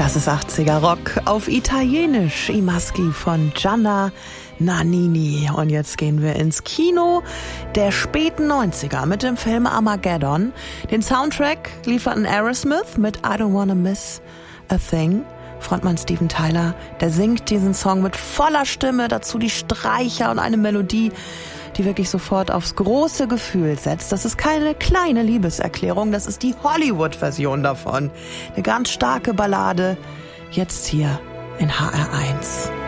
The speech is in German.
Das ist 80er Rock auf Italienisch. I Maschi von Gianna Nannini. Und jetzt gehen wir ins Kino der späten 90er mit dem Film Armageddon. Den Soundtrack lieferten Aerosmith mit I Don't Wanna Miss a Thing. Frontmann Steven Tyler, der singt diesen Song mit voller Stimme, dazu die Streicher und eine Melodie, die wirklich sofort aufs große Gefühl setzt. Das ist keine kleine Liebeserklärung, das ist die Hollywood-Version davon. Eine ganz starke Ballade, jetzt hier in HR1.